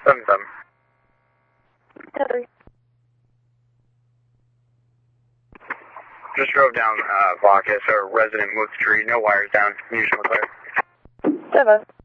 7-7. Heather. Just drove down Vacas, or resident moved the tree, no wires down. Usually clear. 7.